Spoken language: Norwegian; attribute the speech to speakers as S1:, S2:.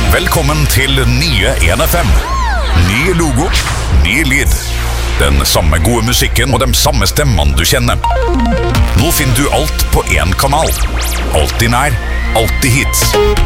S1: Velkommen til nye 1FM. Ny logo, ny lyd. Den samme gode musikken og de samme stemmene du kjenner. Nå finner du alt på en kanal. Alltid nær, alltid hits.